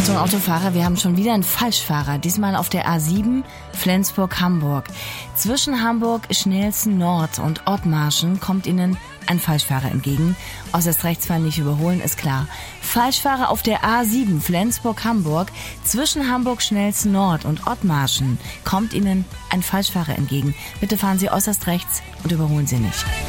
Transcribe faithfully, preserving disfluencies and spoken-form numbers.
Achtung Autofahrer, wir haben schon wieder einen Falschfahrer, diesmal auf der A sieben Flensburg-Hamburg. Zwischen Hamburg-Schnelsen Nord und Ottmarschen kommt Ihnen ein Falschfahrer entgegen. Äußerst rechts fahren, nicht überholen, ist klar. Falschfahrer auf der A sieben Flensburg-Hamburg. Zwischen Hamburg-Schnelsen Nord und Ottmarschen kommt Ihnen ein Falschfahrer entgegen. Bitte fahren Sie äußerst rechts und überholen Sie nicht.